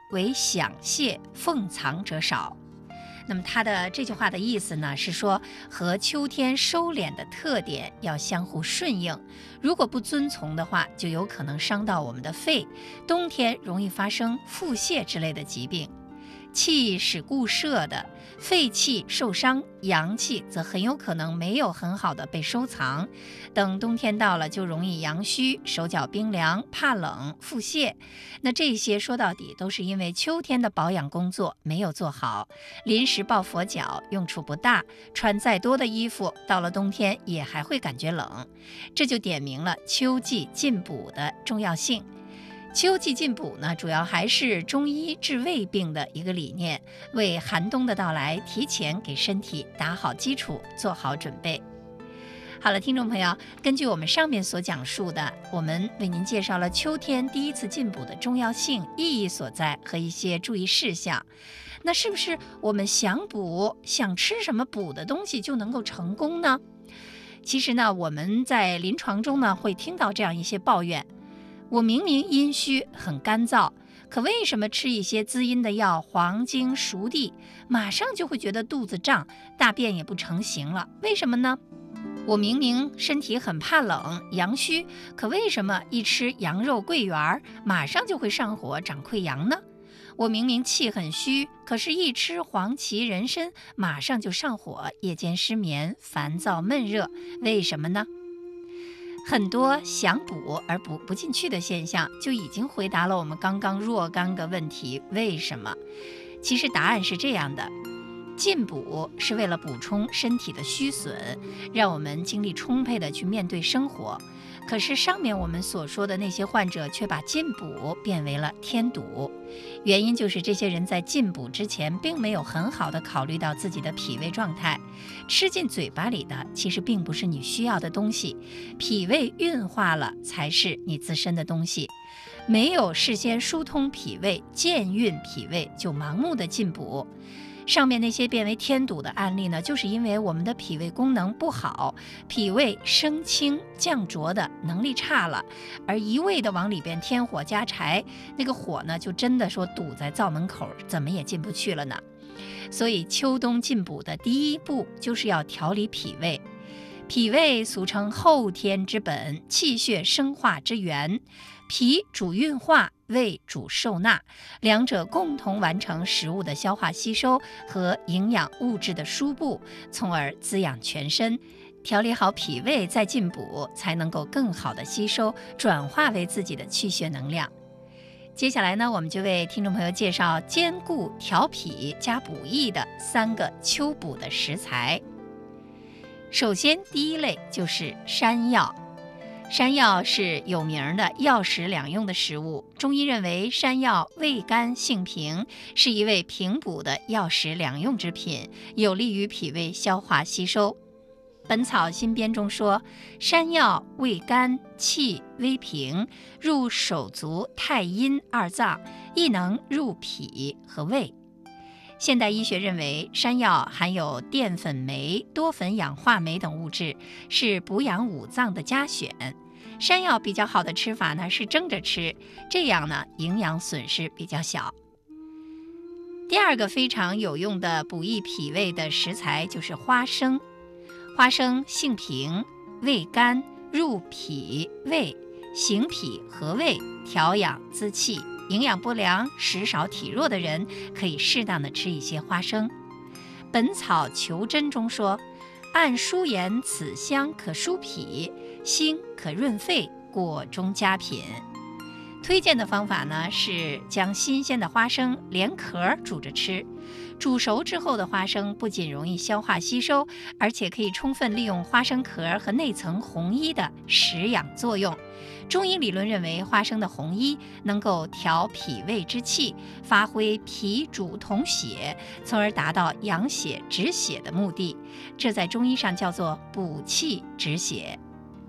为想泄，奉藏者少。那么他的这句话的意思呢，是说和秋天收敛的特点要相互顺应，如果不遵从的话，就有可能伤到我们的肺，冬天容易发生腹泻之类的疾病。气是固摄的，肺气受伤，阳气则很有可能没有很好的被收藏，等冬天到了就容易阳虚，手脚冰凉，怕冷，腹泻。那这些说到底都是因为秋天的保养工作没有做好，临时抱佛脚，用处不大，穿再多的衣服到了冬天也还会感觉冷，这就点明了秋季进补的重要性。秋季进补呢，主要还是中医治胃病的一个理念，为寒冬的到来提前给身体打好基础，做好准备。好了，听众朋友，根据我们上面所讲述的，我们为您介绍了秋天第一次进补的重要性、意义所在和一些注意事项。那是不是我们想补、想吃什么补的东西就能够成功呢？其实呢，我们在临床中呢会听到这样一些抱怨，我明明阴虚很干燥，可为什么吃一些滋阴的药，黄精、熟地，马上就会觉得肚子胀，大便也不成形了？为什么呢？我明明身体很怕冷，阳虚，可为什么一吃羊肉、桂圆，马上就会上火、长溃疡呢？我明明气很虚，可是一吃黄芪、人参，马上就上火，夜间失眠、烦躁闷热，为什么呢？很多想补而补不进去的现象，就已经回答了我们刚刚若干个问题，为什么？其实答案是这样的，进补是为了补充身体的虚损，让我们精力充沛地去面对生活。可是上面我们所说的那些患者却把进补变为了添堵，原因就是这些人在进补之前并没有很好的考虑到自己的脾胃状态，吃进嘴巴里的其实并不是你需要的东西，脾胃运化了才是你自身的东西。没有事先疏通脾胃、健运脾胃，就盲目的进补。上面那些变为添堵的案例呢，就是因为我们的脾胃功能不好，脾胃升清降浊的能力差了，而一味的往里边添火加柴，那个火呢就真的说堵在灶门口，怎么也进不去了呢。所以秋冬进补的第一步就是要调理脾胃。脾胃俗称后天之本，气血生化之源，脾主运化，胃主受纳，两者共同完成食物的消化吸收和营养物质的输布，从而滋养全身。调理好脾胃再进补，才能够更好的吸收，转化为自己的气血能量。接下来呢，我们就为听众朋友介绍兼顾调脾加补益的3个秋补的食材。首先第一类就是山药。山药是有名的药食两用的食物，中医认为山药味甘性平，是一味平补的药食两用之品，有利于脾胃消化吸收。本草新编中说，山药味甘，气微平，入手足太阴二脏，亦能入脾和胃。现代医学认为，山药含有淀粉酶、多酚氧化酶等物质，是补养五脏的佳选。山药比较好的吃法呢是蒸着吃，这样呢营养损失比较小。第二个非常有用的补益脾胃的食材就是花生。花生性平，味甘，入脾胃，行脾和胃，调养滋气。营养不良、食少体弱的人可以适当的吃一些花生。本草求真中说，按书言此香可疏脾，辛可润肺，果中佳品。推荐的方法呢是将新鲜的花生连壳煮着吃。煮熟之后的花生不仅容易消化吸收，而且可以充分利用花生壳和内层红衣的食养作用。中医理论认为，花生的红衣能够调脾胃之气，发挥脾主统血，从而达到养血止血的目的。这在中医上叫做补气止血。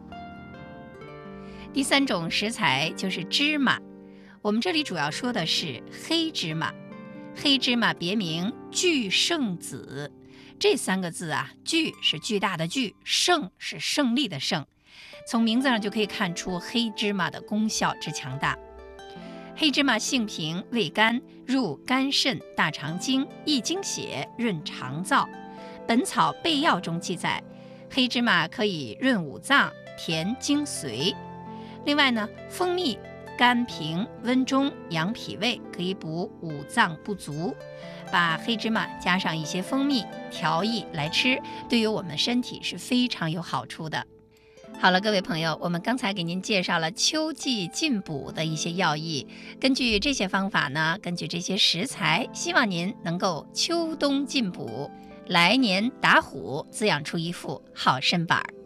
第3种食材就是芝麻。我们这里主要说的是黑芝麻。黑芝麻别名巨胜子，这3个字啊，巨是巨大的巨，胜是胜利的胜。从名字上就可以看出黑芝麻的功效之强大。 黑芝麻性平，味甘，入肝肾、大肠经，益精血，润肠燥。《本草备要》中记载，黑芝麻可以润五脏，填精髓。另外呢，蜂蜜甘平温中，养脾胃，可以补五脏不足。把黑芝麻加上一些蜂蜜调液来吃，对于我们身体是非常有好处的。好了，各位朋友，我们刚才给您介绍了秋季进补的一些药益，根据这些方法呢，根据这些食材，希望您能够秋冬进补，来年打虎，滋养出一副好身板。